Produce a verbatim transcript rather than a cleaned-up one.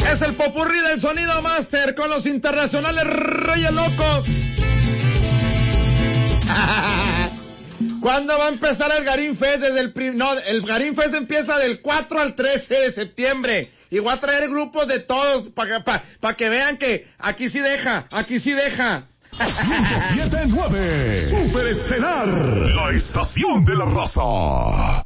Es el popurrí del Sonido Master con los internacionales Reyes Locos. ¿Cuándo va a empezar el Garín Fest? Desde el prim... No, el Garín Fest empieza del cuatro al trece de septiembre. Y voy a traer grupos de todos para pa, pa que vean que aquí sí deja, aquí sí deja. siete siete nueve Superestelar, la estación de la raza.